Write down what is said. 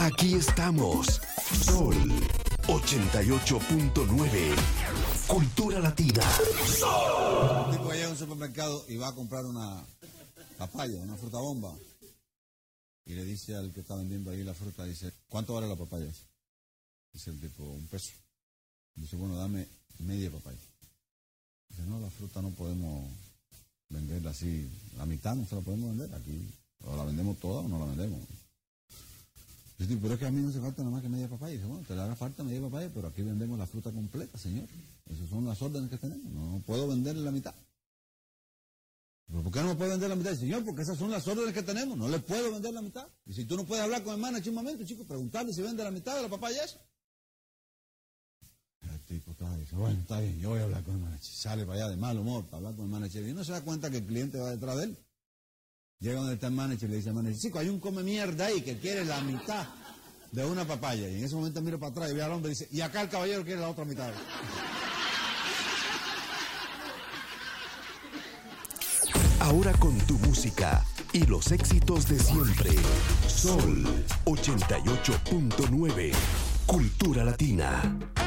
Aquí estamos. Sol 88.9. Cultura Latina. Un tipo llega a un supermercado y va a comprar una papaya, una fruta bomba. Y le dice al que está vendiendo ahí la fruta, dice, ¿cuánto vale la papaya? Dice el tipo, $1. Dice, bueno, dame media papaya. Dice, no, la fruta no podemos venderla así, la mitad no se la podemos vender aquí. O la vendemos toda o no la vendemos. Dice, pero es que a mí no hace falta nada más que media papaya. Dice, bueno, te le haga falta media papaya, pero aquí vendemos la fruta completa, señor. Esas son las órdenes que tenemos. No puedo venderle la mitad. ¿Pero por qué no me puedo vender la mitad? Señor, porque esas son las órdenes que tenemos. No le puedo vender la mitad. Y si tú no puedes hablar con el manager un momento, chico, preguntarle si vende la mitad de la papaya esa. El tipo dice, bueno, está bien, yo voy a hablar con el manager. Sale para allá de mal humor para hablar con el manager. Y no se da cuenta que el cliente va detrás de él. Llega donde está el manager y le dice al manager, chico, hay un come mierda ahí que quiere la mitad de una papaya. Y en ese momento mira para atrás y ve al hombre y dice, y acá el caballero quiere la otra mitad. Ahora con tu música y los éxitos de siempre. Sol 88.9. Cultura Latina.